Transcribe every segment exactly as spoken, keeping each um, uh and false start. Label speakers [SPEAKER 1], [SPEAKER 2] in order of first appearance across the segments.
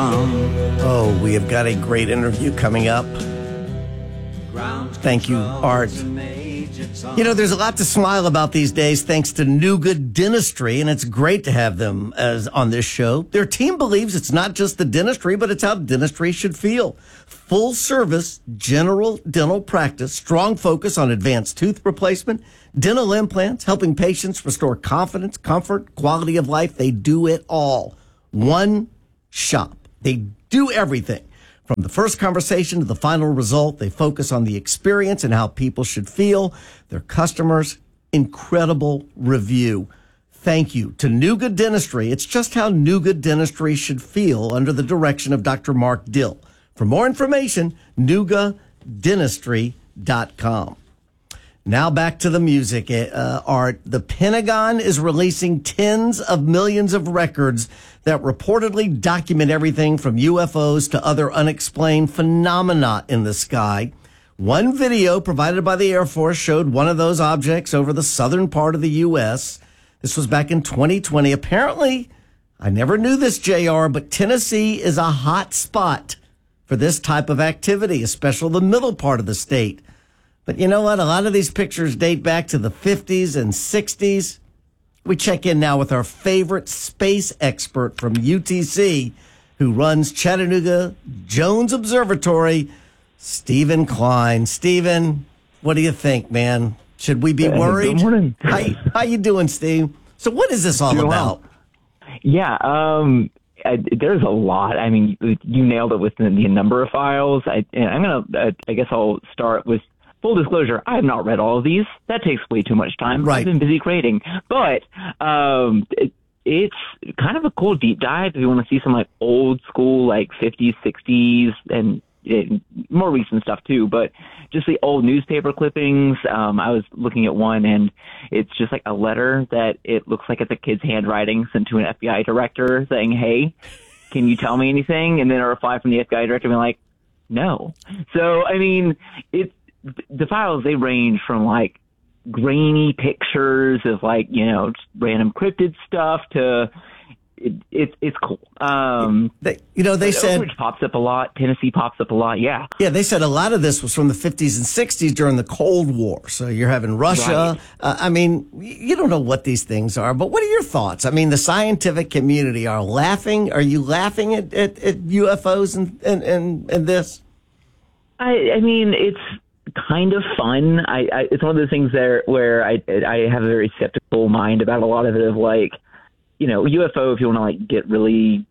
[SPEAKER 1] com.
[SPEAKER 2] Oh, we have got a great interview coming up. Thank you, Art. You know, there's a lot to smile about these days thanks to New Good Dentistry, and it's great to have them as on this show. Their team believes it's not just the dentistry, but it's how dentistry should feel. Full service, general dental practice, strong focus on advanced tooth replacement, dental implants, helping patients restore confidence, comfort, quality of life. They do it all. One shop. They do everything. From the first conversation to the final result, they focus on the experience and how people should feel. Their customers, incredible review. Thank you to New Good Dentistry. It's just how New Good Dentistry should feel under the direction of Doctor Mark Dill. For more information, nuga dentistry dot com. Now back to the music, uh, Art. The Pentagon is releasing tens of millions of records that reportedly document everything from U F Os to other unexplained phenomena in the sky. One video provided by the Air Force showed one of those objects over the southern part of the U S. This was back in twenty twenty. Apparently, I never knew this, J R, but Tennessee is a hot spot for this type of activity, especially the middle part of the state. But you know what? A lot of these pictures date back to the fifties and sixties. We check in now with our favorite space expert from U T C, who runs Chattanooga Jones Observatory, Stephen Klein. Stephen, what do you think, man? Should we be worried?
[SPEAKER 3] Good morning.
[SPEAKER 2] How, how you doing, Steve? So what is this all
[SPEAKER 3] Doing
[SPEAKER 2] about?
[SPEAKER 3] well. Yeah, um, I, there's a lot. I mean, you nailed it with the, the number of files. I, and I'm gonna. Uh, I guess I'll start with full disclosure. I have not read all of these. That takes way too much time.
[SPEAKER 2] Right.
[SPEAKER 3] I've been busy creating, but um, it, it's kind of a cool deep dive if you want to see some like old school, like fifties, sixties, and it, more recent stuff too. But just the old newspaper clippings. Um, I was looking at one, and it's just like a letter that it looks like it's a kid's handwriting sent to an F B I director saying, "Hey, can you tell me anything?" And then a reply from the F B I director being like, "No." So I mean, it's the files, they range from like grainy pictures of like, you know, random cryptid stuff to it, it, it's cool. Um,
[SPEAKER 2] they, you know, they said
[SPEAKER 3] Oak Ridge pops up a lot. Tennessee pops up a lot. Yeah.
[SPEAKER 2] Yeah, they said a lot of this was from the fifties and sixties during the Cold War. So you're having Russia.
[SPEAKER 3] Right.
[SPEAKER 2] Uh, I mean, you don't know what these things are, but what are your thoughts? I mean, the scientific community are laughing. Are you laughing at, at, at U F Os and, and, and, and this?
[SPEAKER 3] I, I mean, it's kind of fun. I, I it's one of those things there where I I have a very skeptical mind about a lot of it. Of like, you know, U F O, if you want to like get really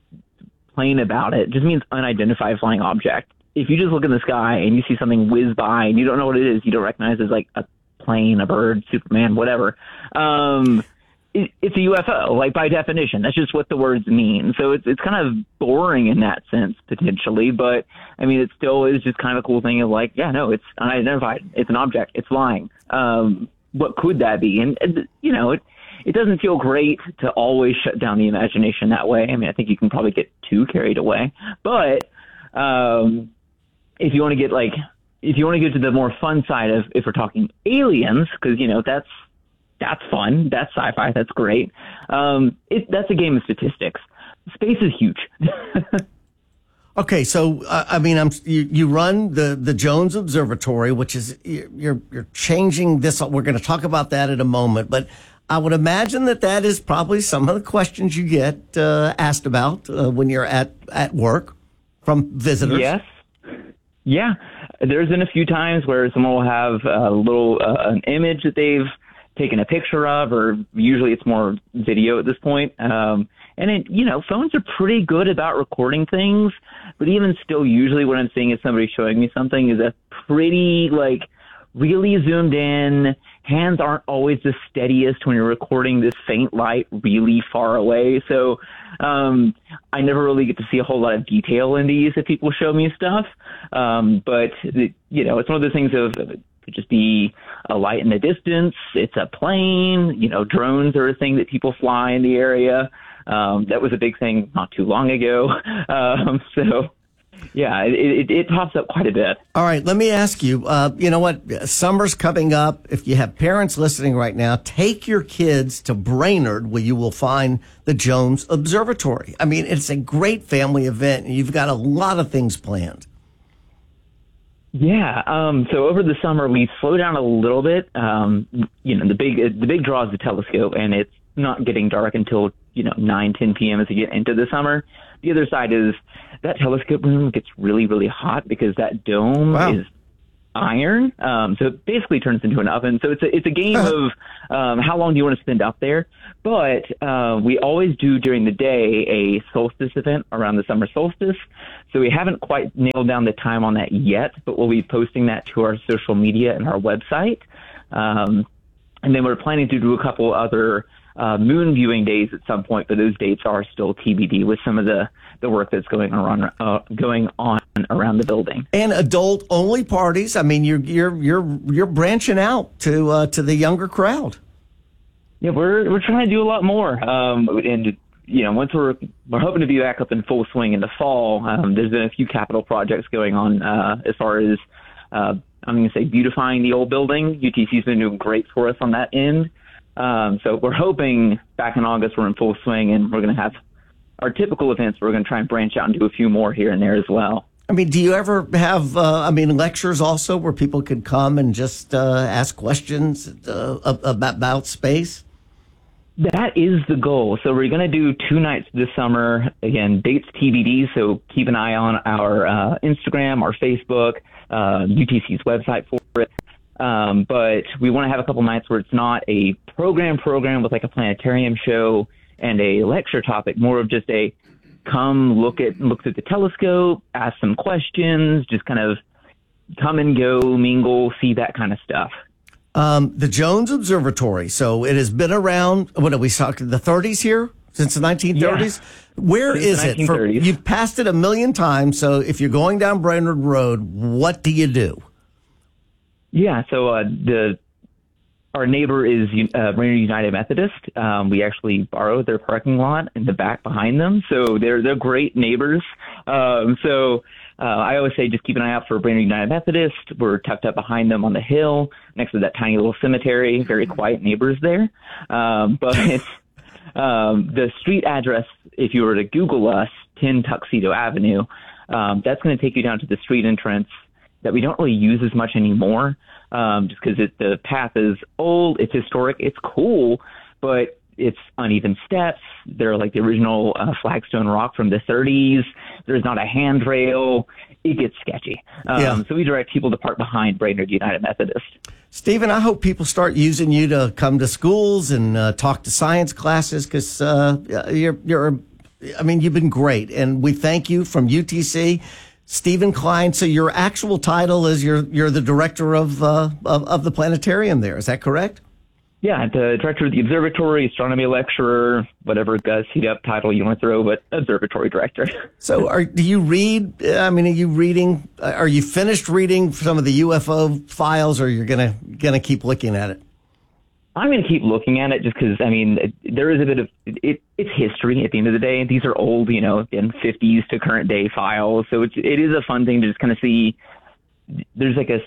[SPEAKER 3] plain about it, just means unidentified flying object. If you just look in the sky and you see something whiz by and you don't know what it is, you don't recognize it as like a plane, a bird, Superman, whatever. Um, it, it's a U F O, like by definition. That's just what the words mean. So it's it's kind of boring in that sense potentially, but I mean, it still is just kind of a cool thing of like, yeah, no, it's unidentified. It's an object. It's flying. Um, what could that be? And, and you know, it it doesn't feel great to always shut down the imagination that way. I mean, I think you can probably get too carried away, but um, if you want to get like, if you want to get to the more fun side of, if we're talking aliens, because, you know, that's, that's fun. That's sci-fi. That's great. Um, it, that's a game of statistics. Space is huge.
[SPEAKER 2] Okay, so uh, I mean, I'm you, you run the, the Jones Observatory, which is you're you're changing this. We're going to talk about that in a moment, but I would imagine that that is probably some of the questions you get uh, asked about uh, when you're at at work from visitors.
[SPEAKER 3] Yes. Yeah. There's been a few times where someone will have a little uh, an image that they've taken a picture of, or usually it's more video at this point. Um, and it, you know, phones are pretty good about recording things, but even still, usually what I'm seeing is somebody showing me something is a pretty, like, really zoomed in. Hands aren't always the steadiest when you're recording this faint light really far away. So, um, I never really get to see a whole lot of detail in these if people show me stuff. Um, but, you know, it's one of those things of, could just be a light in the distance. It's a plane. You know, drones are a thing that people fly in the area. Um, that was a big thing not too long ago. Um, so, Yeah, it, it, it pops up quite a bit.
[SPEAKER 2] All right, let me ask you, uh, you know what? Summer's coming up. If you have parents listening right now, take your kids to Brainerd where you will find the Jones Observatory. I mean, it's a great family event, and you've got a lot of things planned.
[SPEAKER 3] Yeah. Um, so over the summer, we slow down a little bit. Um, you know, the big the big draw is the telescope, and it's not getting dark until, you know, nine, ten p.m. as we get into the summer. The other side is that telescope room gets really, really hot because that dome
[SPEAKER 2] Wow.
[SPEAKER 3] is iron. Um, so it basically turns into an oven. So it's a, it's a game of um, how long do you want to spend up there? But uh, we always do during the day a solstice event around the summer solstice. So we haven't quite nailed down the time on that yet, but we'll be posting that to our social media and our website. Um, and then we're planning to do a couple other Uh, moon viewing days at some point, but those dates are still T B D with some of the, the work that's going on uh, going on around the building.
[SPEAKER 2] And adult only parties. I mean, you're you're you're you're branching out to uh, to the younger crowd.
[SPEAKER 3] Yeah, we're we're trying to do a lot more. Um, and you know, once we're we're hoping to be back up in full swing in the fall. Um, there's been a few capital projects going on uh, as far as uh, I'm going to say beautifying the old building. U T C's been doing great for us on that end. Um, so we're hoping back in August we're in full swing and we're going to have our typical events. We're going to try and branch out and do a few more here and there as well.
[SPEAKER 2] I mean, do you ever have, uh, I mean, lectures also where people could come and just uh, ask questions uh, about, about space?
[SPEAKER 3] That is the goal. So we're going to do two nights this summer. Again, dates T B D, so keep an eye on our uh, Instagram, our Facebook, uh, U T C's website for it. Um, but we want to have a couple nights where it's not a program program with like a planetarium show and a lecture topic, more of just a come look at look through the telescope, ask some questions, just kind of come and go, mingle, see that kind of stuff.
[SPEAKER 2] Um, the Jones Observatory. So it has been around, what are we talking, the thirties here? Since the nineteen thirties? Yeah. Where
[SPEAKER 3] Since
[SPEAKER 2] is
[SPEAKER 3] the
[SPEAKER 2] it? For, you've passed it a million times. So if you're going down Brainerd Road, what do you do?
[SPEAKER 3] Yeah, so uh, the our neighbor is uh, Brainerd United Methodist. Um, we actually borrowed their parking lot in the back behind them, so they're they're great neighbors. Um, so uh, I always say just keep an eye out for Brainerd United Methodist. We're tucked up behind them on the hill next to that tiny little cemetery. Very quiet neighbors there, um, but um, the street address, if you were to Google us, ten Tuxedo Avenue, um, that's going to take you down to the street entrance that we don't really use as much anymore, um, just because the path is old, it's historic, it's cool, but it's uneven steps. They're like the original uh, flagstone rock from the thirties. There's not a handrail. It gets sketchy. Um, yeah. So we direct people to park behind Brainerd United Methodist.
[SPEAKER 2] Stephen, I hope people start using you to come to schools and uh, talk to science classes because uh, you're, you're, I mean, you've been great. And we thank you from U T C. Stephen Klein. So your actual title is you're you're the director of uh, of, of the planetarium there. Is that correct?
[SPEAKER 3] Yeah, the director of the observatory, astronomy lecturer, whatever Gus heat up title you want to throw, but observatory director. So,
[SPEAKER 2] are do you read? I mean, are you reading? Are you finished reading some of the U F O files, or you're gonna gonna keep looking at it?
[SPEAKER 3] I'm going to keep looking at it just because, I mean, it, there is a bit of, it, it's history at the end of the day. These are old, you know, in fifties to current day files. So it's, it is a fun thing to just kind of see. There's like a,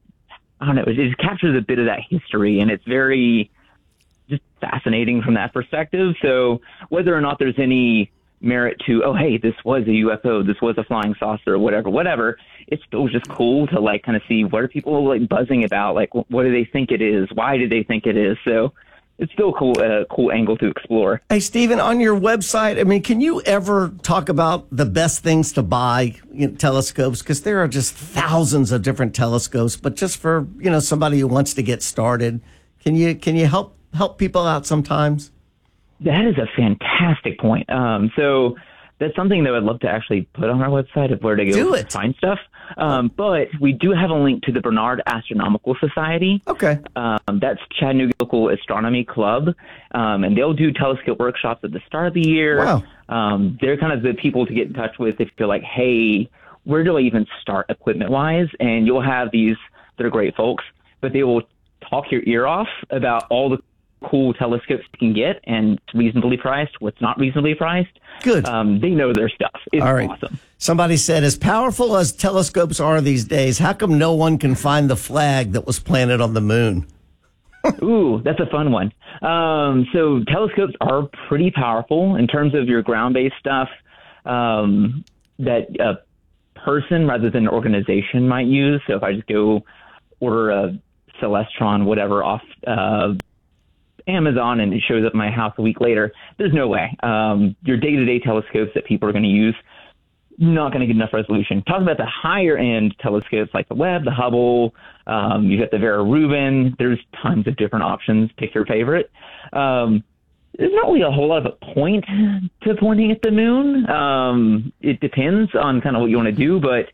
[SPEAKER 3] I don't know, it just captures a bit of that history, and it's very just fascinating from that perspective. So whether or not there's any merit to, oh, hey, this was a U F O, this was a flying saucer, or whatever, whatever, it's still just cool to like kind of see what are people like buzzing about, like what do they think it is, why do they think it is. So it's still a cool, uh, cool angle to explore. Hey, Stephen, on your website, I mean, can you ever talk about the best things to buy in telescopes? Because there are just thousands of different telescopes, but just for, you know, somebody who wants to get started, can you can you help help people out sometimes? That is a fantastic point. Um, so that's something that I'd love to actually put on our website of where to go do it. Find stuff. Um, but we do have a link to the Barnard Astronomical Society. Okay. Um, that's Chattanooga Local Astronomy Club. Um, and they'll do telescope workshops at the start of the year. Wow. Um, they're kind of the people to get in touch with if you're like, hey, where do I even start equipment-wise? And you'll have these, they're great folks, but they will talk your ear off about all the cool telescopes you can get and reasonably priced, what's not reasonably priced. Good. Um, they know their stuff. It's All right. awesome.
[SPEAKER 2] Somebody said, as powerful as telescopes are these days, how come no one can find the flag that was planted on the moon?
[SPEAKER 3] Ooh, that's a fun one. Um, so telescopes are pretty powerful in terms of your ground-based stuff um, that a person rather than an organization might use. So if I just go order a Celestron, whatever, off uh, Amazon and it shows up at my house a week later, there's no way. Um, your day-to-day telescopes that people are going to use, not going to get enough resolution. Talking about the higher end telescopes like the Webb, the Hubble, um, you've got the Vera Rubin. There's tons of different options. Pick your favorite. Um, there's not really a whole lot of a point to pointing at the moon. Um, it depends on kind of what you want to do, but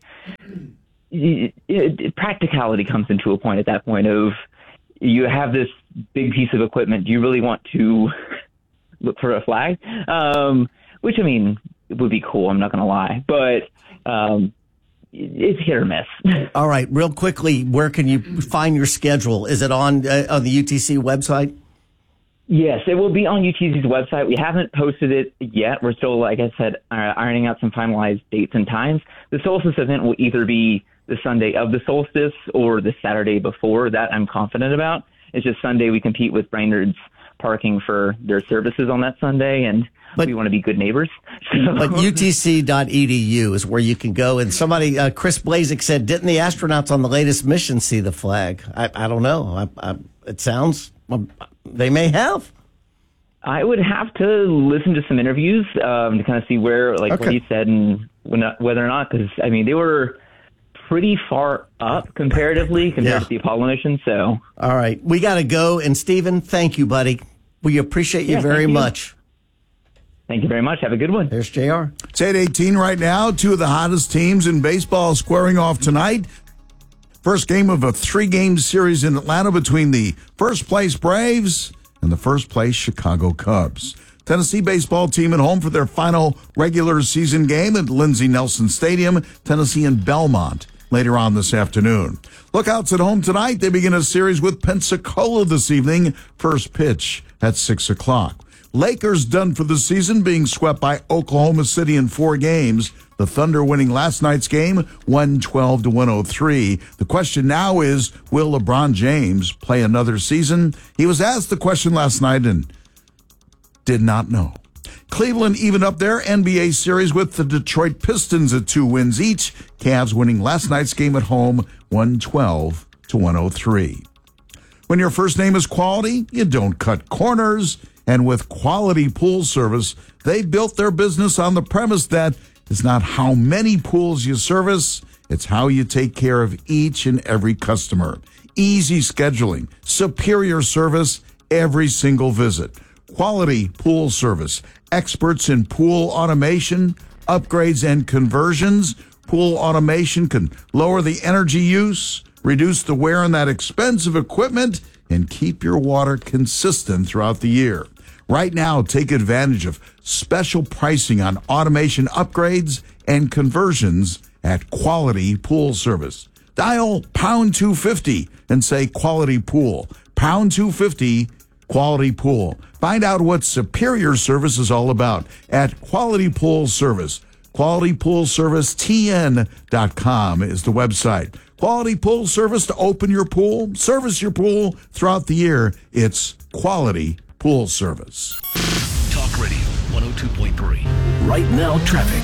[SPEAKER 3] it, it, practicality comes into a point at that point of you have this big piece of equipment. Do you really want to look for a flag? Um, which, I mean, it would be cool, I'm not going to lie, but um, it's hit or miss.
[SPEAKER 2] All right, real quickly, where can you find your schedule? Is it on uh, on the U T C website?
[SPEAKER 3] Yes, it will be on U T C's website. We haven't posted it yet. We're still, like I said, uh, ironing out some finalized dates and times. The solstice event will either be the Sunday of the solstice or the Saturday before. That I'm confident about. It's just Sunday we compete with Brainerd's parking for their services on that Sunday, and but, we want to be good neighbors. So.
[SPEAKER 2] But U T C dot E D U is where you can go. And somebody, uh, Chris Blazik said, didn't the astronauts on the latest mission see the flag? I, I don't know. I, I, it sounds, well, they may have.
[SPEAKER 3] I would have to listen to some interviews um, to kind of see where, like okay. what he said and when, whether or not, because, I mean, they were pretty far up comparatively compared yeah. to the Apollo mission. So,
[SPEAKER 2] all right, we got to go. And Stephen, thank you, buddy. We appreciate you yeah, very you. much.
[SPEAKER 3] Thank you very much. Have a good one.
[SPEAKER 2] There's J R.
[SPEAKER 1] It's eight eighteen right now. Two of the hottest teams in baseball squaring off tonight. First game of a three-game series in Atlanta between the first-place Braves and the first-place Chicago Cubs. Tennessee baseball team at home for their final regular season game at Lindsey Nelson Stadium. Tennessee and Belmont later on this afternoon. Lookouts at home tonight. They begin a series with Pensacola this evening. First pitch at six o'clock. Lakers done for the season, being swept by Oklahoma City in four games. The Thunder winning last night's game, one twelve to one oh three. The question now is, will LeBron James play another season? He was asked the question last night and did not know. Cleveland evened up their N B A series with the Detroit Pistons at two wins each. Cavs winning last night's game at home, one twelve to one oh three. When your first name is Quality, you don't cut corners. And with Quality Pool Service, they built their business on the premise that it's not how many pools you service, it's how you take care of each and every customer. Easy scheduling, superior service, every single visit. Quality Pool Service, experts in pool automation, upgrades and conversions. Pool automation can lower the energy use, reduce the wear on that expensive equipment, and keep your water consistent throughout the year. Right now, take advantage of special pricing on automation upgrades and conversions at Quality Pool Service. Dial pound two fifty and say Quality Pool. Pound two fifty, Quality Pool. Find out what superior service is all about at Quality Pool Service. Quality Pool Service T N dot com is the website. Quality Pool Service to open your pool, service your pool throughout the year. It's Quality Pool Service.
[SPEAKER 4] Talk Radio one oh two point three.
[SPEAKER 5] Right now, traffic.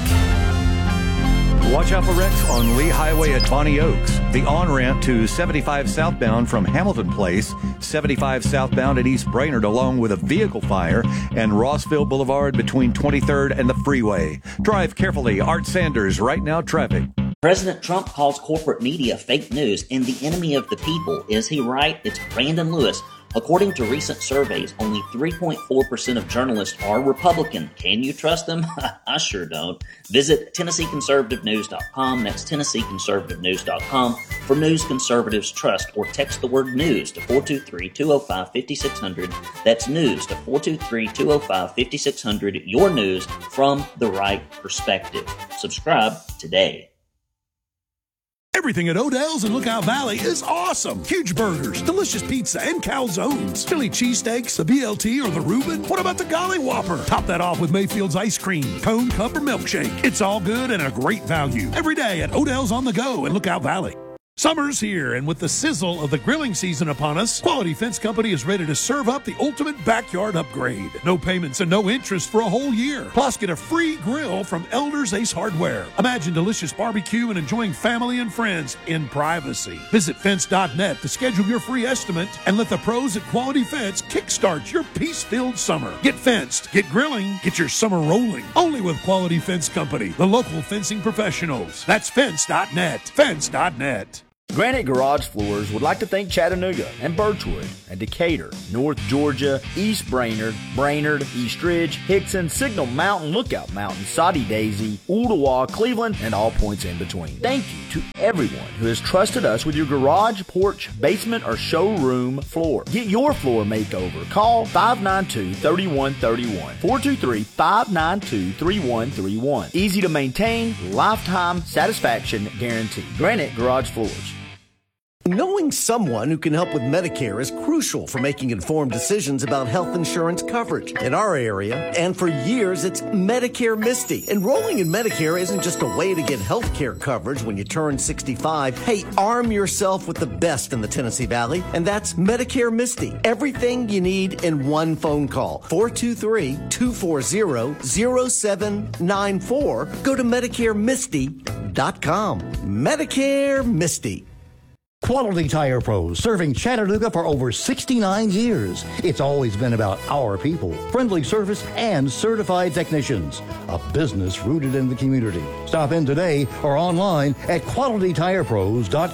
[SPEAKER 6] Watch out for wrecks on Lee Highway at Bonnie Oaks. The on-ramp to seventy-five southbound from Hamilton Place, seventy-five southbound at East Brainerd, along with a vehicle fire, and Rossville Boulevard between twenty-third and the freeway. Drive carefully. Art Sanders, Right Now Traffic.
[SPEAKER 7] President Trump calls corporate media fake news and the enemy of the people. Is he right? It's Brandon Lewis. According to recent surveys, only three point four percent of journalists are Republican. Can you trust them? I sure don't. Visit Tennessee Conservative News dot com. That's Tennessee Conservative News dot com for news conservatives trust, or text the word news to four two three, two oh five, five six zero zero. That's news to four two three, two oh five, five six zero zero. Your news from the right perspective. Subscribe today.
[SPEAKER 5] Everything at Odell's in Lookout Valley is awesome. Huge burgers, delicious pizza, and calzones. Philly cheesesteaks, the B L T, or the Reuben. What about the Golly Whopper? Top that off with Mayfield's ice cream, cone, cup, or milkshake. It's all good and a great value. Every day at Odell's on the Go in Lookout Valley. Summer's here, and with the sizzle of the grilling season upon us, Quality Fence Company is ready to serve up the ultimate backyard upgrade. No payments and no interest for a whole year. Plus, get a free grill from Elder's Ace Hardware. Imagine delicious barbecue and enjoying family and friends in privacy. Visit fence dot net to schedule your free estimate and let the pros at Quality Fence kickstart your peace-filled summer. Get fenced, get grilling, get your summer rolling. Only with Quality Fence Company, the local fencing professionals. That's fence dot net. fence dot net.
[SPEAKER 8] Granite Garage Floors would like to thank Chattanooga and Birchwood and Decatur, North Georgia, East Brainerd, Brainerd, East Ridge, Hickson, Signal Mountain, Lookout Mountain, Soddy Daisy, Ooltewah, Cleveland, and all points in between. Thank you to everyone who has trusted us with your garage, porch, basement, or showroom floor. Get your floor makeover. Call five nine two, three one three one, four two three, five nine two, three one three one. Easy to maintain, lifetime satisfaction guarantee. Granite Garage Floors.
[SPEAKER 2] Knowing someone who can help with Medicare is crucial for making informed decisions about health insurance coverage. In our area, and for years, it's Medicare Misty. Enrolling in Medicare isn't just a way to get health care coverage when you turn sixty-five. Hey, arm yourself with the best in the Tennessee Valley, and that's Medicare Misty. Everything you need in one phone call. four two three, two four zero, zero seven nine four. Go to Medicare Misty dot com. Medicare Misty.
[SPEAKER 9] Quality Tire Pros, serving Chattanooga for over sixty-nine years. It's always been about our people, friendly service, and certified technicians. A business rooted in the community. Stop in today or online at quality tire pros dot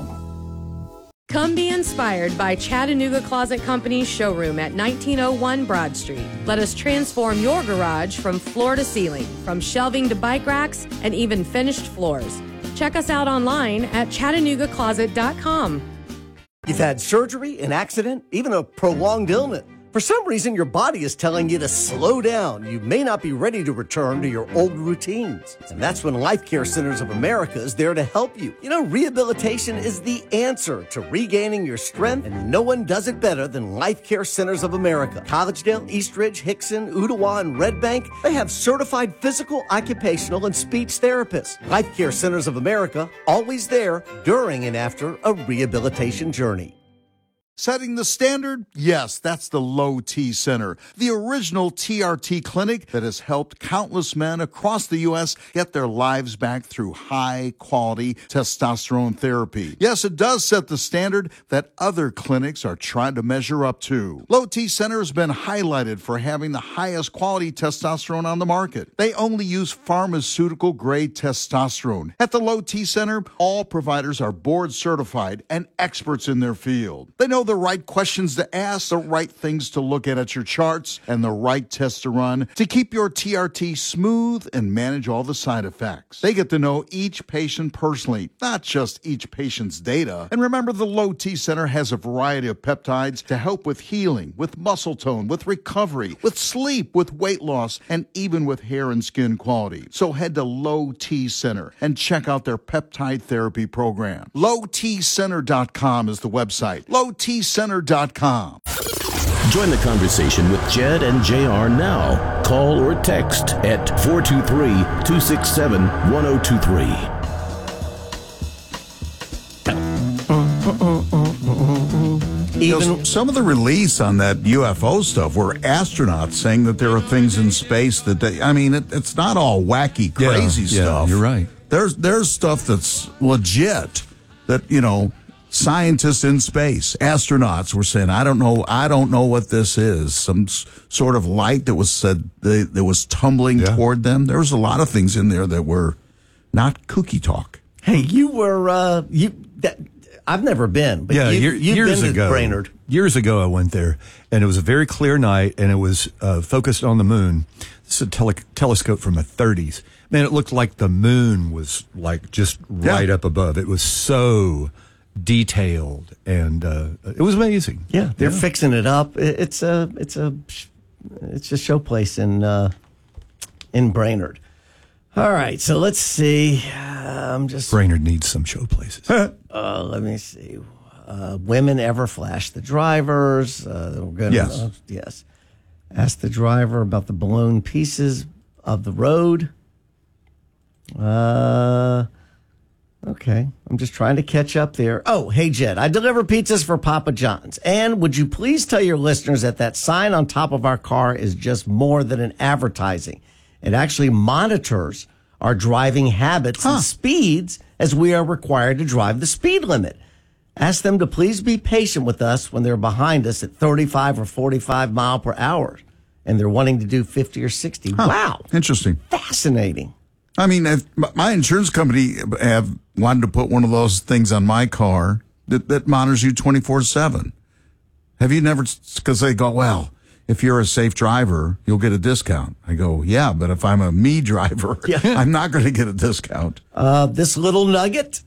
[SPEAKER 9] com.
[SPEAKER 10] Come be inspired by Chattanooga Closet Company's showroom at nineteen oh one Broad Street. Let us transform your garage from floor to ceiling, from shelving to bike racks, and even finished floors. Check us out online at chattanooga closet dot com.
[SPEAKER 2] You've had surgery, an accident, even a prolonged illness. For some reason, your body is telling you to slow down. You may not be ready to return to your old routines. And that's when Life Care Centers of America is there to help you. You know, rehabilitation is the answer to regaining your strength, and no one does it better than Life Care Centers of America. Collegedale, Eastridge, Hickson, Ooltewah, and Red Bank, they have certified physical, occupational, and speech therapists. Life Care Centers of America, always there during and after a rehabilitation journey.
[SPEAKER 1] Setting the standard? Yes, that's the Low T Center, the original T R T clinic that has helped countless men across the U S get their lives back through high-quality testosterone therapy. Yes, it does set the standard that other clinics are trying to measure up to. Low T Center has been highlighted for having the highest quality testosterone on the market. They only use pharmaceutical-grade testosterone. At the Low T Center, all providers are board-certified and experts in their field. They know the right questions to ask, the right things to look at at your charts, and the right tests to run to keep your T R T smooth and manage all the side effects. They get to know each patient personally, not just each patient's data. And remember, the Low T Center has a variety of peptides to help with healing, with muscle tone, with recovery, with sleep, with weight loss, and even with hair and skin quality. So head to Low T Center and check out their peptide therapy program. low t center dot com is the website. low t center dot com.
[SPEAKER 11] Join the conversation with Jed and J R now. Call or text at four two three, two six seven, one oh two three.
[SPEAKER 1] Even some of the release on that U F O stuff were astronauts saying that there are things in space that they, I mean, it, it's not all wacky, crazy
[SPEAKER 12] yeah,
[SPEAKER 1] stuff.
[SPEAKER 12] Yeah, you're right.
[SPEAKER 1] There's, there's stuff that's legit that, you know, scientists in space, astronauts were saying, I don't know, I don't know what this is. Some s- sort of light that was said that, that was tumbling yeah. toward them. There was a lot of things in there that were not cookie talk.
[SPEAKER 2] Hey, you were, uh, you, that, I've never been, but
[SPEAKER 12] yeah,
[SPEAKER 2] you,
[SPEAKER 12] year,
[SPEAKER 2] you've
[SPEAKER 12] years
[SPEAKER 2] been
[SPEAKER 12] ago,
[SPEAKER 2] to Brainerd.
[SPEAKER 12] Years ago, I went there, and it was a very clear night, and it was uh, focused on the moon. This is a tele- telescope from the thirties. Man, it looked like the moon was like just right yeah. up above. It was so detailed, and uh, it was amazing.
[SPEAKER 2] Yeah, they're
[SPEAKER 12] yeah.
[SPEAKER 2] fixing it up. It's a, it's a, it's a showplace in uh, in Brainerd. All right, so let's see. Uh, I'm just.
[SPEAKER 12] Brainerd needs some show places.
[SPEAKER 2] uh, let me see. Uh, women ever flash the drivers? Uh, we're gonna,
[SPEAKER 1] yes.
[SPEAKER 2] Uh, yes. Ask the driver about the blown pieces of the road. Uh, okay. I'm just trying to catch up there. Oh, hey, Jed, I deliver pizzas for Papa John's. And would you please tell your listeners that that sign on top of our car is just more than an advertising. It actually monitors our driving habits huh. and speeds as we are required to drive the speed limit. Ask them to please be patient with us when they're behind us at thirty-five or forty-five mile per hour and they're wanting to do fifty or sixty. Huh. Wow.
[SPEAKER 1] Interesting.
[SPEAKER 2] Fascinating.
[SPEAKER 1] I mean, if my insurance company have wanted to put one of those things on my car that, that monitors you twenty-four seven. Have you never, because they go, well, if you're a safe driver, you'll get a discount. I go, yeah, but if I'm a me driver, yeah. I'm not going to get a discount.
[SPEAKER 2] Uh, this little nugget